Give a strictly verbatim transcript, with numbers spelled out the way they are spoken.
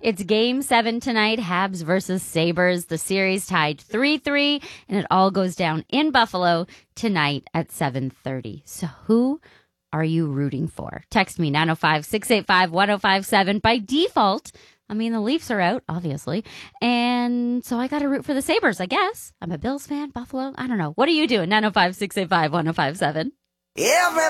It's game seven tonight, Habs versus Sabres. The series tied three three, and it all goes down in Buffalo tonight at seven thirty. So who are you rooting for? Text me nine oh five, six eight five, one oh five seven. By default, I mean, the Leafs are out, obviously. And so I got to root for the Sabres, I guess. I'm a Bills fan, Buffalo. I don't know. What are you doing? nine oh five, six eight five, one oh five seven. Everybody